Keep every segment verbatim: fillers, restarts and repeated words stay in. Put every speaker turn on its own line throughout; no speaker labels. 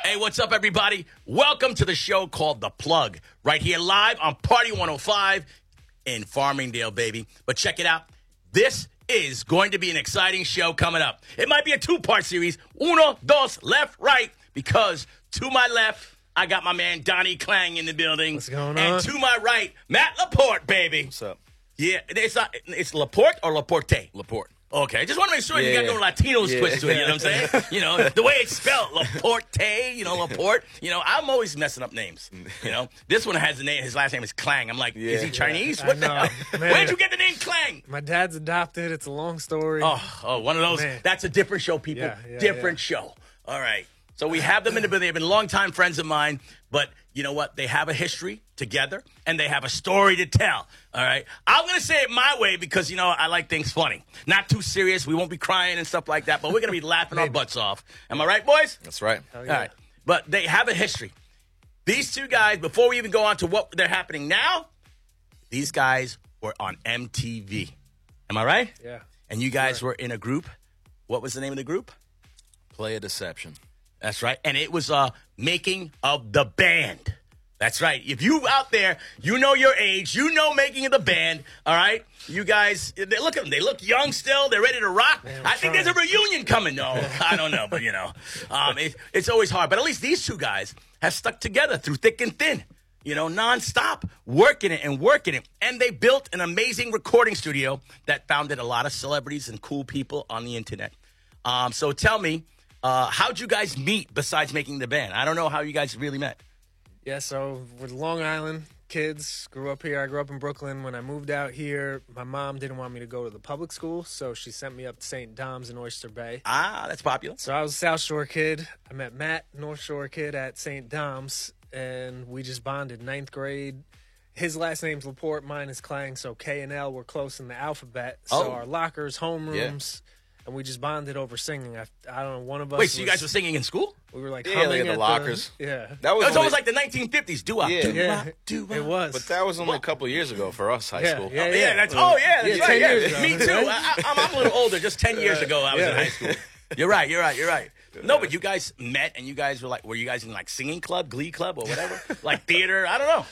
Hey, what's up, everybody? Welcome to the show called The Plug, right here live on Party one oh five in Farmingdale, baby. But check it out. This is going to be an exciting show coming up. It might be a two-part series, uno, dos, left, right, because to my left, I got my man Donnie Klang in the building.
What's going on?
And to my right, Matt Laporte, baby.
What's up?
Yeah, it's not, it's Laporte or Laporte?
Laporte.
Okay, I just want to make sure
Yeah,
you got
yeah.
no Latinos
Yeah.
twist to it, you know what I'm saying? You know, the way it's spelled, Laporte, you know, Laporte. You know, I'm always messing up names, you know? This one has the name, his last name is Klang. I'm like, is he
Yeah.
Chinese?
Yeah,
What
I
the
know.
hell?
Man.
Where'd you get the name Klang?
My dad's adopted. It's a long story.
Oh, oh, one of those.
Man.
That's a different show, people.
Yeah, yeah,
different
yeah.
show. All right. So we have them in the building. They've been longtime friends of mine, but you know what? They have a history together, and they have a story to tell. All right. I'm going to say it my way because, you know, I like things funny. Not too serious. We won't be crying and stuff like that, but we're going to be laughing our butts off. Am I right, boys?
That's right.
Hell
All right. But they have a history. These two guys, before we even go on to what they're happening now, these guys were on M T V. Am I right?
Yeah.
And you guys were in a group. What was the name of the group?
Play a deception.
That's right. And it was uh Making of the Band. That's right. If you out there, you know your age, you know Making of the Band, all right? You guys, they look at them. They look young still. They're ready to rock.
Man,
I think
trying.
there's a reunion coming. No, I don't know, but you know, um, it, it's always hard. But at least these two guys have stuck together through thick and thin, you know, nonstop, working it and working it. And they built an amazing recording studio that founded a lot of celebrities and cool people on the internet. Um, so tell me, Uh, how'd you guys meet besides making the band? I don't know how you guys really met.
Yeah, so we're Long Island kids. Grew up here. I grew up in Brooklyn. When I moved out here, my mom didn't want me to go to the public school, so she sent me up to Saint Dom's in Oyster Bay.
Ah, that's popular.
So I was a South Shore kid. I met Matt, North Shore kid, at Saint Dom's, and we just bonded. Ninth grade. His last name's Laporte, mine is Klang, so K and L were close in the alphabet. So
Oh.
our lockers, homerooms, and we just bonded over singing. I, I don't know, one of us
Wait, so you
was-
guys were singing in school?
We were like
Yeah,
humming
like at the
at
lockers.
yeah.
That
It
was,
was
only,
almost like the nineteen fifties. Do-wop,
Yeah.
do-wop,
Yeah,
do-wop.
it was.
but that was only a couple years ago for us, high
Yeah,
school.
yeah,
Oh, yeah, that's, oh, yeah, that's
Yeah,
right.
ten
Yeah.
years ago.
Me too. I, I, I'm a little older. Just ten years ago, I was in
Yeah.
high school. You're right, you're right, you're right. No, but you guys met, and you guys were like, were you guys in like singing club, glee club, or whatever? Like theater? I don't know.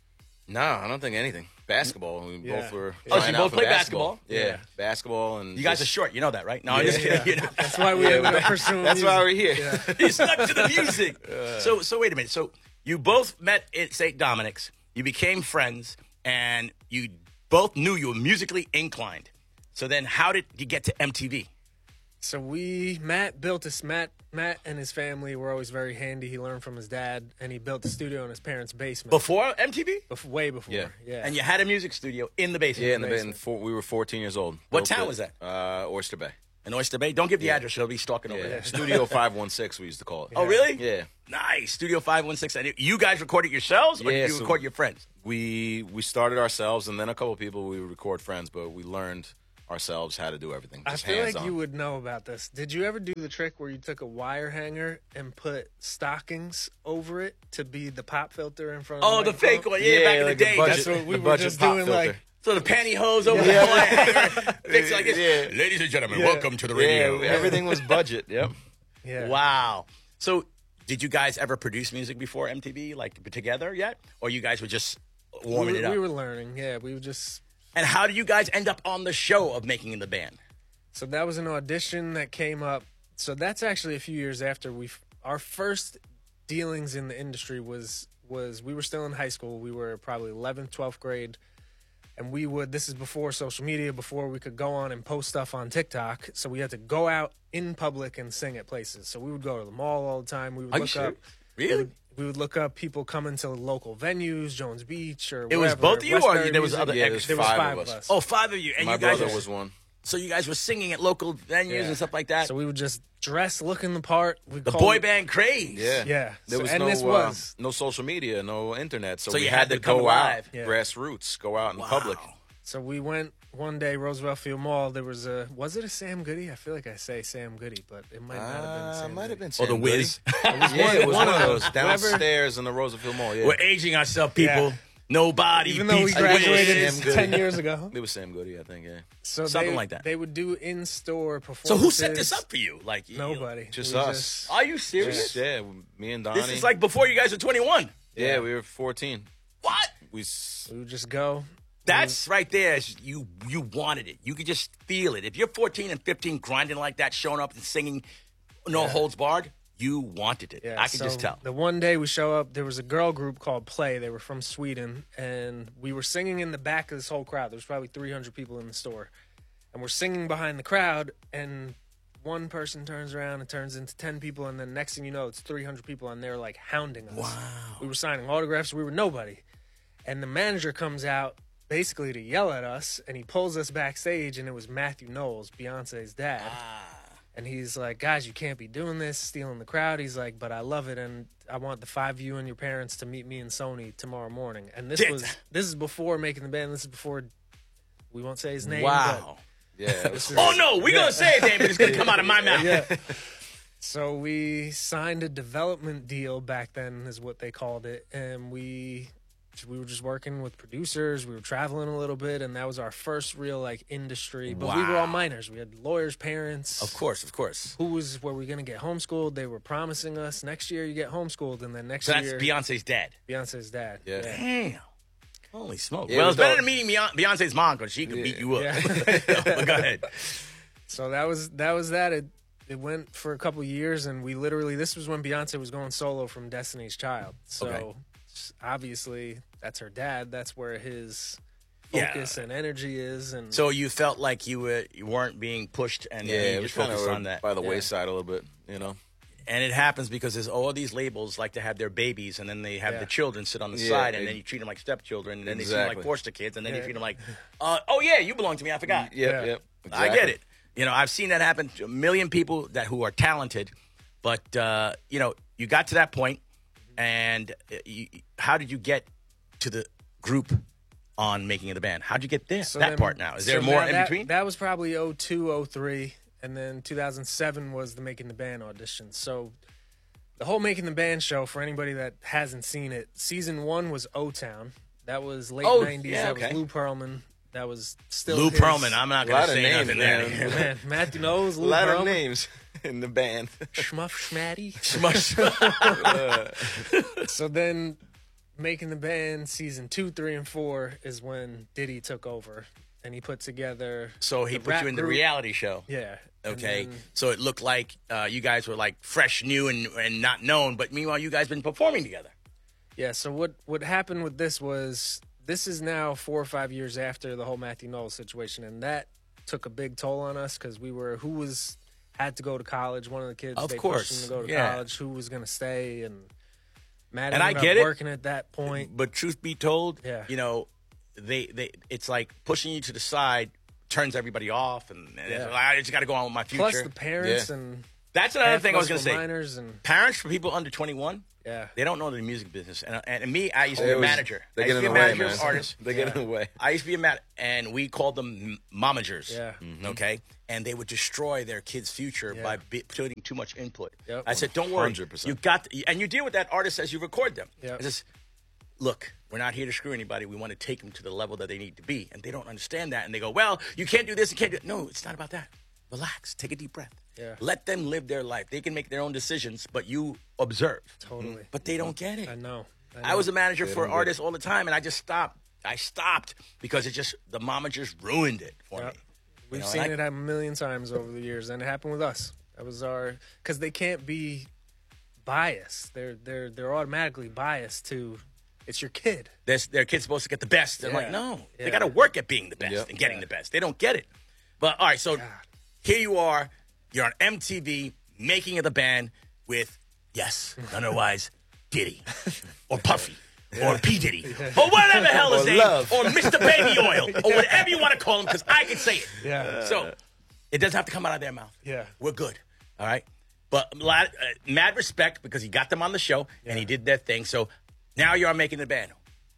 No, I don't think anything. Basketball. We
Yeah.
both were.
Oh, so
trying
you
out
both
for
play
basketball.
basketball?
Yeah.
Yeah.
basketball and
You guys are
just-
short. You know that, right? No, I'm just kidding.
Yeah.
You know?
That's why we
Yeah,
ended up
but-
pursuing
That's
music.
why we're here.
You stuck to the music. So, so wait a minute. So you both met at Saint Dominic's. You became friends, and you both knew you were musically inclined. So then, how did you get to M T V?
So we, Matt built this, Matt, Matt and his family were always very handy. He learned from his dad, and he built the studio in his parents' basement.
Before M T V?
Bef- way before.
Yeah.
Yeah.
And you had a music studio in the basement.
Yeah, in the
basement.
bit. Four, we were fourteen years old.
What
Built
town
it,
was that?
Uh, Oyster Bay.
In Oyster Bay. Don't give the
Yeah.
address. She'll be stalking over
Yeah.
there.
Studio five one six, we used to call it.
Oh, really?
Yeah.
Nice. Studio five one six. And you guys recorded yourselves, or
Yeah,
did you
so-
record your friends?
We we started ourselves, and then a couple of people we would record friends, but we learned ourselves how to do everything.
I
Just
feel like
hands-on.
you would know about this. Did you ever do the trick where you took a wire hanger and put stockings over it to be the pop filter in front of
Oh, the
microphone?
fake one. Yeah,
Yeah,
back in
like
the
a
day.
budget-
That's what we
the
were
budget
just
pop
doing,
filter.
like,
So the pantyhose over
Yeah.
the wire hanger. Fix like this.
Yeah.
Ladies and gentlemen,
Yeah.
welcome to the radio.
Yeah, everything was budget. Yep.
yeah.
Wow. So, did you guys ever produce music before M T V, like together yet, or you guys were just
We
warming
were,
it up?
we were learning. Yeah, we were just.
And how did you guys end up on the show of Making in the Band?
So that was an audition that came up. So that's actually a few years after we. Our first dealings in the industry was was we were still in high school. We were probably eleventh, twelfth grade, and we would. This is before social media, before we could go on and post stuff on TikTok. So we had to go out in public and sing at places. So we would go to the mall all the time. We would
Are you
look
serious?
up.
Really?
We would, we would look up people coming to local venues, Jones Beach or
It was
wherever,
both of you, or
Westbury
there was
Music.
other
Yeah,
extras?
there's
There was
five
five
of
of
us.
us.
Oh, five of you, and
My
you guys
brother
were,
was one.
so you guys were singing at local venues
Yeah.
and stuff like that.
So we would just dress, looking the part. We
the
called-
boy band craze.
Yeah.
Yeah.
There
So-
was
and
no
this
uh,
was-
no social media, no internet, so,
So
we
you
had,
had to
to
come
go
live.
out,
Yeah.
grassroots, go out in
Wow.
public.
So we went one day, Roosevelt Field Mall. There was a, was it a Sam Goody? I feel like I say Sam Goody, but it might not have been
Uh,
Sam
might have
Goody.
been.
Or
Sam
the Wiz.
Goody. yeah, it was
one
one of
of
those
those.
downstairs in the Roosevelt Mall. Yeah.
We're aging ourselves, people.
Yeah.
Nobody
Even though we
beats the
graduated
Wiz.
Wiz.
ten years ago.
It was Sam Goody, I think. Yeah,
So
Something
they,
like that.
They would do in-store
So
performances.
who set this up for you? Like you-
Nobody.
Just
We
us.
Are you serious?
Just, yeah, me and Donnie.
This is like before you guys were twenty-one.
yeah, we were fourteen.
What?
We s-
We would just go.
That's right there. is You you wanted it. You could just feel it. If you're fourteen and fifteen grinding like that, showing up and singing no holds barred, you wanted it.
Yeah,
I can
so
just tell.
The one day we show up, there was a girl group called Play. They were from Sweden, and we were singing in the back of this whole crowd. There was probably three hundred people in the store, and we're singing behind the crowd, and one person turns around and turns into ten people, and then next thing you know, it's three hundred people, and they're like hounding us.
Wow.
We were signing autographs. We were nobody. And the manager comes out basically to yell at us, and he pulls us backstage, and it was Matthew Knowles, Beyonce's dad.
Ah.
And he's like, guys, you can't be doing this, stealing the crowd. He's like, but I love it, and I want the five of you and your parents to meet me and Sony tomorrow morning. And this
Did-
was this is before making the band. This is before, we won't say his name.
Wow.
yeah. It was,
Oh no, we're gonna say it, David. It's gonna come out of my mouth.
But, yeah. So we signed a development deal back then, is what they called it, and we we were just working with producers. We were traveling a little bit, and that was our first real like industry. But we were all
Wow.
minors. We had lawyers, parents.
Of course, of course.
Who was were we going to get homeschooled? They were promising us next year you get homeschooled, and then next
So that's
year
Beyonce's dad.
Beyonce's dad.
Yeah.
Damn. Holy smoke.
Yeah,
well,
it
it's
was
better
dope.
than meeting Beyonce- Beyonce's mom because she could beat you up.
Yeah.
But go ahead.
So that was that was that. It it went for a couple years, and we literally this was when Beyonce was going solo from Destiny's Child. So
Okay.
obviously that's her dad. That's where his
Yeah.
focus and energy is. And
So you felt like you were you weren't being pushed, and
yeah,
then
it
you
was
just
kind
focused
of
on that.
by the
Yeah.
wayside a little bit, you know.
And it happens because there's all these labels like to have their babies, and then they have
Yeah.
the children sit on the
Yeah,
side, and
they-
then you treat them like stepchildren, and then they treat them like
Exactly.
foster kids, and then you
Yeah.
treat them like, uh, oh yeah, you belong to me, I forgot.
Yep,
Yeah.
yep.
I get
exactly.
it. You know, I've seen that happen to a million people that who are talented, but uh, you know, you got to that point, and uh, you, how did you get to the group on making of the band? How'd you get there?
So
that
then-
part now is there
so
more
now
in
that,
between?
That was probably oh two, oh three, and then two thousand seven was the Making the Band audition. So the whole Making the Band show, for anybody that hasn't seen it, season one was O-Town. That was late
Oh,
nineties.
yeah,
that
okay.
was Lou Pearlman. That was still
Lou
his-
Pearlman. I'm not
A
going
lot
to
of
say
names,
nothing there.
man.
Man, Matthew Knowles,
A
Lou
lot
Pearlman,
of names in the band.
Schmuff Schmatty.
Smush.
So then, Making the Band season two, three, and four is when Diddy took over, and he put together.
So he
the
put
rap
you in the
group.
reality show.
Yeah. and
Okay,
then-
so it looked like uh, you guys were like fresh, new, and, and not known, but meanwhile, you guys been performing together.
Yeah, so what what happened with this was this is now four or five years after the whole Matthew Knowles situation, and that took a big toll on us because we were who was had to go to college. One of the kids,
Of
they
course,
pushed him to go to
yeah.
college. Who was going to stay? And Matt
And I
ended
get
up
it.
working at that point.
But truth be told,
Yeah.
you know, they they it's like pushing you to the side turns everybody off, and, and it's
Yeah.
like, I just got to go on with my future.
Plus the parents
Yeah.
and
That's another
half
thing
of
I was
us
going to
were
say.
minors and
Parents for people under twenty-one,
yeah.
they don't know the music business. And, and me, I used to be
It
a
was-
manager.
They
I
get
used
in
to
the
be a
way,
manager
man.
of artists.
They get in the way.
I used to be a man, and we called them m- momagers.
Yeah.
Okay, and they would destroy their kids' future
Yeah.
by bi- putting too much input.
Yep.
I said, "Don't worry,
one hundred percent.
you got," the, and you deal with that artist as you record them.
Yep.
I says, "Look, we're not here to screw anybody. We want to take them to the level that they need to be." And they don't understand that, and they go, "Well, you can't do this, you can't do." No, it's not about that. Relax, take a deep breath.
Yeah.
Let them live their life. They can make their own decisions, but you observe.
Totally.
But they don't get it.
I know.
I was a manager
They
for
don't get
artists all the time, and I just stopped. I stopped because it just the mama just ruined it for
Yep.
me.
We've
You know,
seen
and I-
it happen a million times over the years, and it happened with us. That was our because they can't be biased. They're they're they're automatically biased to it's your kid.
Their, their kid's supposed to get the best. I'm like,
Yeah.
no, they
Yeah.
got to work at being the best
Yep.
and getting
Yeah.
the best. They don't get it. But all right, so
God.
here you are. You're on M T V making of the band with yes, none otherwise Diddy or Puffy. Or P. Diddy, or whatever the hell his
Or
name,
Love.
or Mister Baby Oil, or whatever you want to call him, because I can say it.
Yeah.
So it doesn't have to come out of their mouth.
Yeah.
We're good. All right. But a lot, uh, mad respect because he got them on the show and he did their thing. So now you're making the band.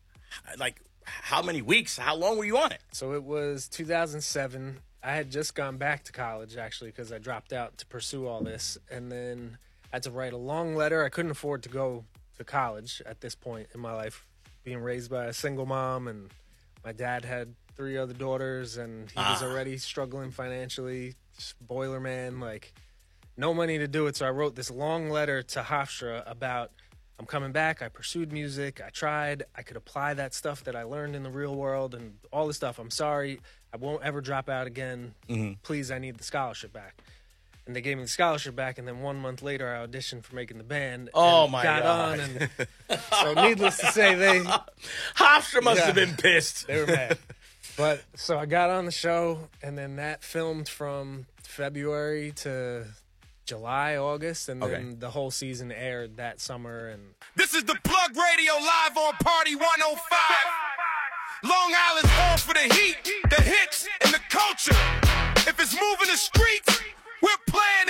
Like, how many weeks? How long were you on it?
So it was two thousand seven. I had just gone back to college actually because I dropped out to pursue all this, and then I had to write a long letter. I couldn't afford to go to college at this point in my life. being raised by a single mom, and my dad had three other daughters, and he was
Ah.
already struggling financially. Just boiler man, like no money to do it. So I wrote this long letter to Hofstra about I'm coming back. I pursued music. I tried. I could apply that stuff that I learned in the real world and all this stuff. I'm sorry. I won't ever drop out again.
Mm-hmm.
Please, I need the scholarship back. And they gave me the scholarship back, and then one month later, I auditioned for making the band.
Oh,
and
my
got
God.
on, and so needless to say, they
Hofstra must
Yeah.
have been pissed.
they were mad. But so I got on the show, and then that filmed from February to July, August, and then
Okay.
the whole season aired that summer. And
This is the Plug Radio live on Party one oh five. Long Island's home for the heat, the hits, and the culture. If it's moving the streets, we're playing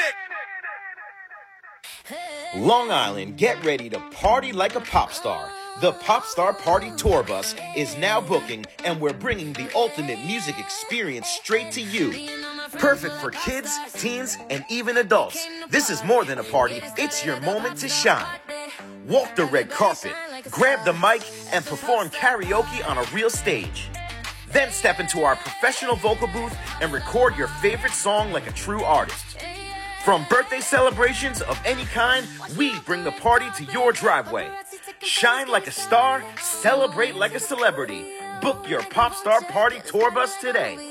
it.
Long Island, get ready to party like a pop star. The Pop Star Party Tour Bus is now booking, and we're bringing the ultimate music experience straight to you. Perfect for kids, teens, and even adults. This is more than a party, it's your moment to shine. Walk the red carpet, grab the mic, and perform karaoke on a real stage. Then step into our professional vocal booth and record your favorite song like a true artist. From birthday celebrations of any kind, we bring the party to your driveway. Shine like a star, celebrate like a celebrity. Book your Pop Star Party Tour Bus today.